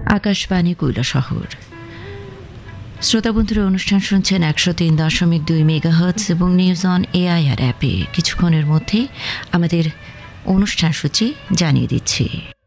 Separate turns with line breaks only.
আকাশবাণী কৈলাসহর। শ্রোতা বন্ধুরা, অনুষ্ঠান শুনছেন 103.2 মেগাহার্টজ এবং নিউজ অন এআইআর অ্যাপে। কিছুক্ষণের মধ্যে আমাদের অনুষ্ঠান সূচি জানিয়ে দিচ্ছি।